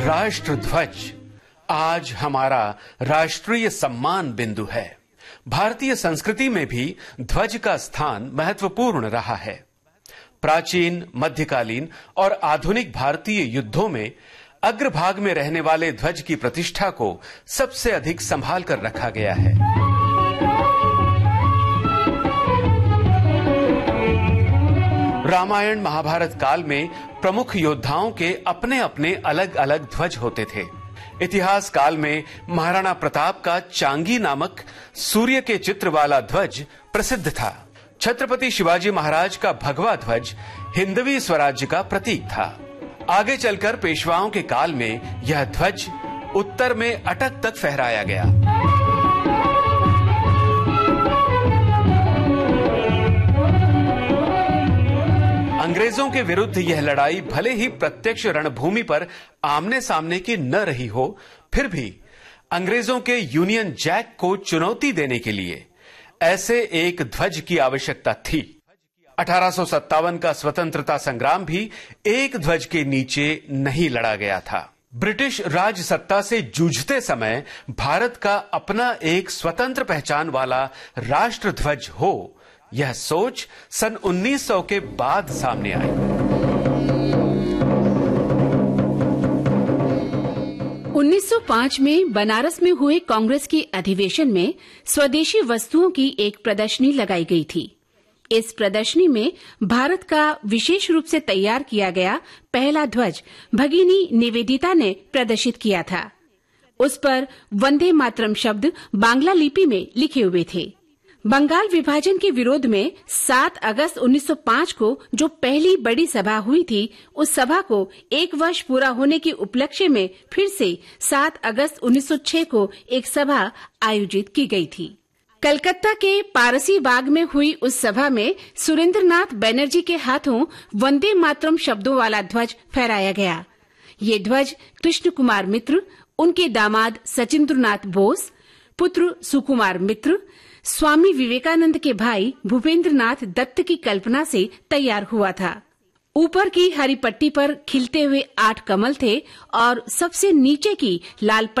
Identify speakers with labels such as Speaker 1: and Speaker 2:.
Speaker 1: राष्ट्र ध्वज आज हमारा राष्ट्रीय सम्मान बिंदु है। भारतीय संस्कृति में भी ध्वज का स्थान महत्वपूर्ण रहा है। प्राचीन, मध्यकालीन और आधुनिक भारतीय युद्धों में अग्रभाग में रहने वाले ध्वज की प्रतिष्ठा को सबसे अधिक संभाल कर रखा गया है। रामायण महाभारत काल में प्रमुख योद्धाओं के अपने अपने अलग अलग ध्वज होते थे। इतिहास काल में महाराणा प्रताप का चांगी नामक सूर्य के चित्र वाला ध्वज प्रसिद्ध था। छत्रपति शिवाजी महाराज का भगवा ध्वज हिंदवी स्वराज्य का प्रतीक था। आगे चलकर पेशवाओं के काल में यह ध्वज उत्तर में अटक तक फहराया गया। अंग्रेजों के विरुद्ध यह लड़ाई भले ही प्रत्यक्ष रणभूमि पर आमने सामने की न रही हो, फिर भी अंग्रेजों के यूनियन जैक को चुनौती देने के लिए ऐसे एक ध्वज की आवश्यकता थी। 1857 का स्वतंत्रता संग्राम भी एक ध्वज के नीचे नहीं लड़ा गया था। ब्रिटिश राज सत्ता से जूझते समय भारत का अपना एक स्वतंत्र पहचान वाला राष्ट्र ध्वज हो, यह सोच सन 1900 के बाद सामने आई।
Speaker 2: 1905 में बनारस में हुए कांग्रेस के अधिवेशन में स्वदेशी वस्तुओं की एक प्रदर्शनी लगाई गई थी। इस प्रदर्शनी में भारत का विशेष रूप से तैयार किया गया पहला ध्वज भगिनी निवेदिता ने प्रदर्शित किया था। उस पर वंदे मातरम शब्द बांग्ला लिपि में लिखे हुए थे। बंगाल विभाजन के विरोध में 7 अगस्त 1905 को जो पहली बड़ी सभा हुई थी, उस सभा को 1 वर्ष पूरा होने के उपलक्ष्य में फिर से 7 अगस्त 1906 को एक सभा आयोजित की गई थी। कलकत्ता के पारसी बाग में हुई उस सभा में सुरेंद्रनाथ बनर्जी के हाथों वंदे मातरम शब्दों वाला ध्वज फहराया गया। ये ध्वज कृष्ण कुमार मित्र, उनके दामाद सचिंद्रनाथ बोस, पुत्र सुकुमार मित्र, स्वामी विवेकानंद के भाई भूपेंद्रनाथ दत्त की कल्पना से तैयार हुआ था। ऊपर की हरी पट्टी पर खिलते हुए 8 कमल थे और सबसे नीचे की लाल